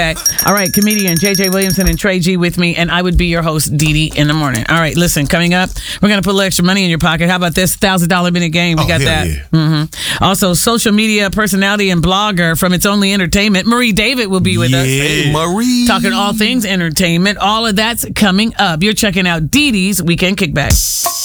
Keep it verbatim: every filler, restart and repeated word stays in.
All right, comedian J J Williamson and Trey G with me, and I would be your host, Dee Dee, in the morning. All right, listen, coming up, we're going to put a little extra money in your pocket. How about this one thousand dollars minute game? We oh, got that. Yeah. Mm-hmm. Also, social media personality and blogger from It's Only Entertainment, Marie David, will be with yeah, us. Hey, Marie. Talking all things entertainment. All of that's coming up. You're checking out Dee Dee's Weekend Kickback.